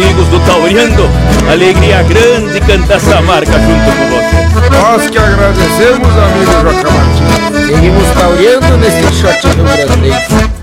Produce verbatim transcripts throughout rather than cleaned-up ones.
amigos do Taureando. Alegria grande cantar essa marca junto com vocês. Nós que agradecemos, amigo Joca Martins. Seguimos taureando nesse shotinho brasileiro.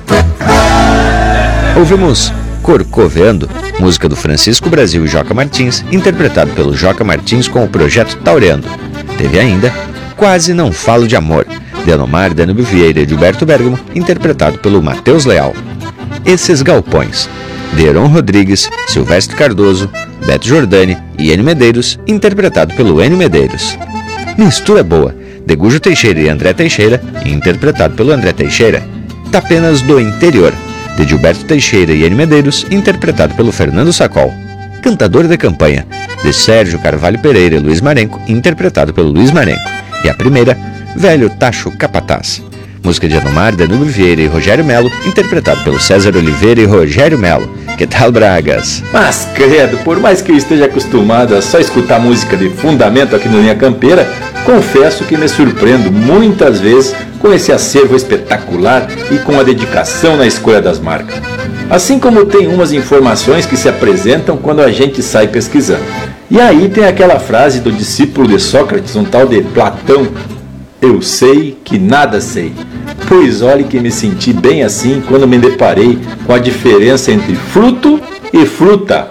Ouvimos Corcoveando, música do Francisco Brasil e Joca Martins, interpretado pelo Joca Martins com o projeto Taureando. Teve ainda Quase Não Falo de Amor, de Anomar Danube Vieira e Gilberto Bergamo, interpretado pelo Matheus Leal. Esses Galpões, de Heron Rodrigues, Silvestre Cardoso, Beto Jordani e Enio Medeiros, interpretado pelo Enio Medeiros. Mistura Boa, de Gujo Teixeira e André Teixeira, interpretado pelo André Teixeira. Tapenas do Interior, de Gilberto Teixeira e Enio Medeiros, interpretado pelo Fernando Sacol. Cantador de Campanha, de Sérgio Carvalho Pereira e Luiz Marenco, interpretado pelo Luiz Marenco. E a primeira, Velho Tacho Capataz, música de Anomar Danube Vieira e Rogério Melo, interpretado pelo César Oliveira e Rogério Melo. Que tal, Bragas? Mas, credo, por mais que eu esteja acostumado a só escutar música de fundamento aqui no Linha Campeira, confesso que me surpreendo muitas vezes com esse acervo espetacular e com a dedicação na escolha das marcas. Assim como tem umas informações que se apresentam quando a gente sai pesquisando. E aí tem aquela frase do discípulo de Sócrates, um tal de Platão: eu sei que nada sei. Pois olhe que me senti bem assim quando me deparei com a diferença entre fruto e fruta.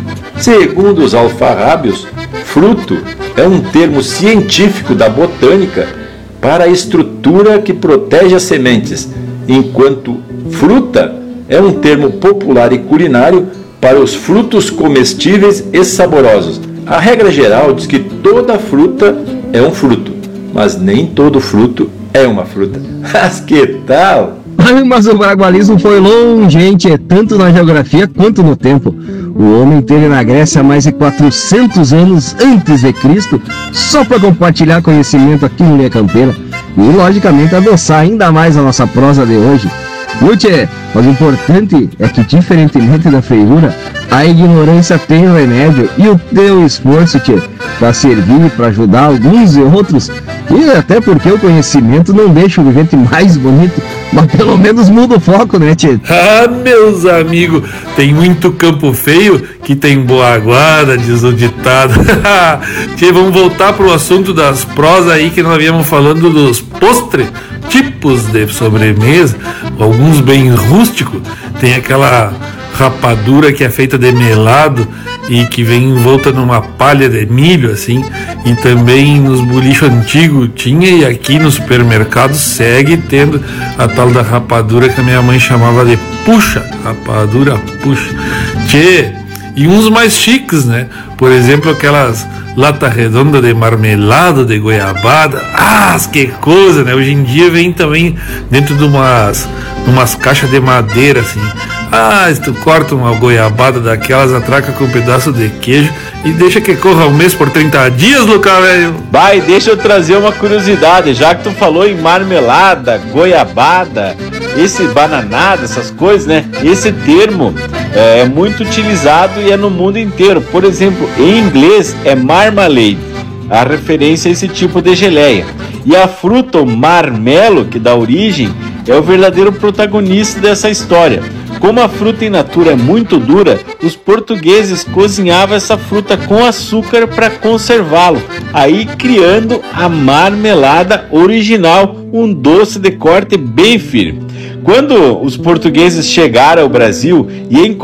Segundo os alfarrábios, fruto é um termo científico da botânica para a estrutura que protege as sementes, enquanto fruta é um termo popular e culinário para os frutos comestíveis e saborosos. A regra geral diz que toda fruta é um fruto, mas nem todo fruto é uma fruta. Mas que tal? Mas o bragualismo foi longe, gente, tanto na geografia quanto no tempo. O homem esteve na Grécia há mais de quatrocentos anos antes de Cristo, só para compartilhar conhecimento aqui no Linha Campeira e, logicamente, adoçar ainda mais a nossa prosa de hoje. Lute, mas o importante é que, diferentemente da feiura, a ignorância tem remédio e o teu esforço, tchê, para servir, para ajudar alguns e outros, e até porque o conhecimento não deixa o vivente mais bonito, mas pelo menos muda o foco, né, tchê? Ah, meus amigos, tem muito campo feio que tem boa guarda, diz o ditado. Tchê, vamos voltar pro assunto das prosas aí que nós viemos falando dos postres, tipos de sobremesa, alguns bem rústicos. Tem aquela rapadura que é feita de melado e que vem envolta numa palha de milho, assim, e também nos bolichos antigos tinha, e aqui no supermercado segue tendo a tal da rapadura que a minha mãe chamava de puxa, rapadura puxa. Tchê, e uns mais chiques, né? Por exemplo, aquelas lata redonda de marmelada, de goiabada. Ah, que coisa, né? Hoje em dia vem também dentro de umas, umas caixas de madeira, assim. Ah, se tu corta uma goiabada daquelas, atraca com um pedaço de queijo e deixa que corra um mês por trinta dias, Luca, velho. Vai, deixa eu trazer uma curiosidade. Já que tu falou em marmelada, goiabada, esse bananada, essas coisas, né? Esse termo é, é muito utilizado e é no mundo inteiro. Por exemplo, em inglês é marmalade, a referência a esse tipo de geleia. E a fruta, o marmelo, que dá origem, é o verdadeiro protagonista dessa história. Como a fruta in natura é muito dura, os portugueses cozinhavam essa fruta com açúcar para conservá-lo, aí criando a marmelada original, um doce de corte bem firme. Quando os portugueses chegaram ao Brasil e